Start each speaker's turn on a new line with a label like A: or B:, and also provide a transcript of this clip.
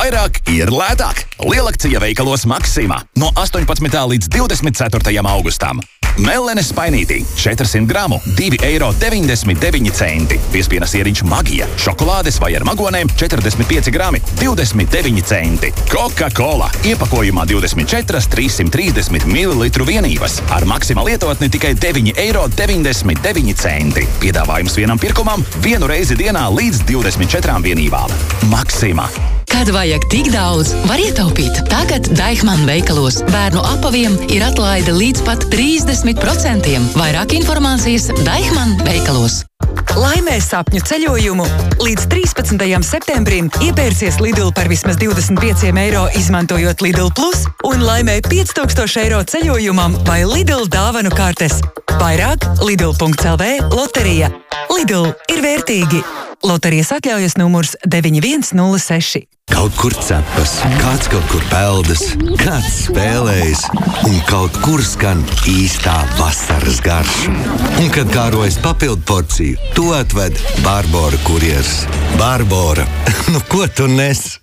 A: Vairāk ir lētāk. Lielakcija veikalos Maxima no 18. līdz 24. augustam. Mellenes spainītī 400 gramu 2,99 eiro. Piespienas ieriņš Magija. Šokolādes vai ar magonēm 45 grami 29 centi. Coca-Cola iepakojumā 24 330 ml vienības. Ar Maxima lietotni tikai 9,99 eiro. Piedāvājums vienam pirkumam vienu reizi dienā līdz 24 vienībām. Maxima.
B: Kad vajag tik daudz, var ietaupīt. Tagad Deichmann veikalos bērnu apaviem ir atlaide līdz pat 30%. Vairāk informācijas Deichmann veikalos.
C: Laimē sapņu ceļojumu! Līdz 13. septembrim iepērcies Lidl par vismaz 25 eiro izmantojot Lidl Plus un laimē 5000 eiro ceļojumam vai Lidl dāvanu kartes. Vairāk Lidl.lv loterija. Lidl ir vērtīgi! Loterijas atļaujas numurs 9106.
D: Kaut kur cepas, kāds kaut kur peldas, kāds spēlējas un kaut kur skan īstā vasaras garša. Un, kad kārojas papildu porciju, to atved Barbora kurjers. Barbora, nu ko tu nes?